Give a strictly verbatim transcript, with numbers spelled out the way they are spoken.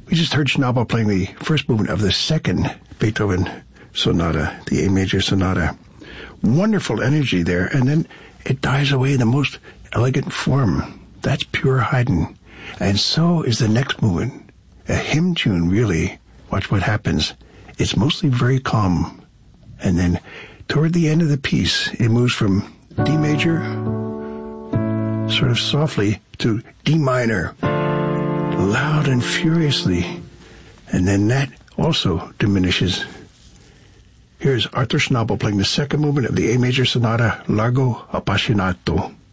We just heard Schnabel playing the first movement of the second Beethoven sonata, the A major sonata. Wonderful energy there, and then it dies away in the most elegant form. That's pure Haydn. And so is the next movement. A hymn tune, really. Watch what happens. It's mostly very calm. And then toward the end of the piece, it moves from D major, sort of softly, to D minor, loud and furiously. And then that also diminishes. Here's Arthur Schnabel playing the second movement of the A major sonata, Largo Appassionato.